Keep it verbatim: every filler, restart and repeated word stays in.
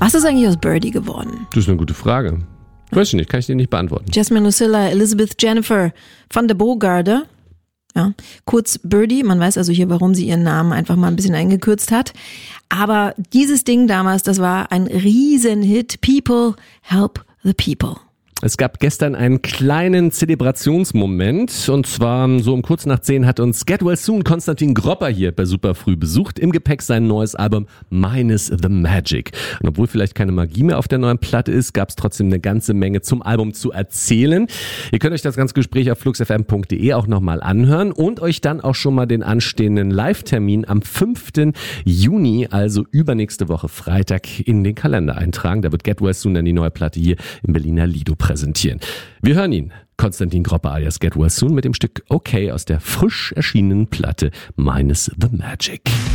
Was ist eigentlich aus Birdie geworden? Das ist eine gute Frage. Weiß ich nicht, kann ich dir nicht beantworten. Jasmine Lucilla, Elizabeth Jennifer van der Bogarde. Ja, kurz Birdie, man weiß also hier, warum sie ihren Namen einfach mal ein bisschen eingekürzt hat. Aber dieses Ding damals, das war ein Riesenhit. People help the people. Es gab gestern einen kleinen Zelebrationsmoment und zwar so um kurz nach zehn hat uns Get Well Soon Konstantin Gropper hier bei Superfrüh besucht. Im Gepäck sein neues Album Minus the Magic. Und obwohl vielleicht keine Magie mehr auf der neuen Platte ist, gab es trotzdem eine ganze Menge zum Album zu erzählen. Ihr könnt euch das ganze Gespräch auf flux f m punkt d e auch nochmal anhören und euch dann auch schon mal den anstehenden Live-Termin am fünften Juni, also übernächste Woche Freitag, in den Kalender eintragen. Da wird Get Well Soon dann die neue Platte hier im Berliner Lido präsentieren. Wir hören ihn, Konstantin Gropper alias Get Well Soon, mit dem Stück Okay aus der frisch erschienenen Platte Minus the Magic.